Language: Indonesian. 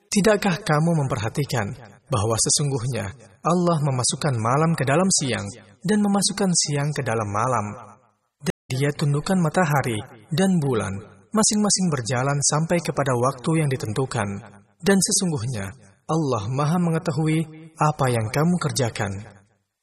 Tidakkah kamu memperhatikan bahwa sesungguhnya Allah memasukkan malam ke dalam siang dan memasukkan siang ke dalam malam? Dan Dia tundukkan matahari dan bulan, masing-masing berjalan sampai kepada waktu yang ditentukan. Dan sesungguhnya Allah Maha mengetahui apa yang kamu kerjakan.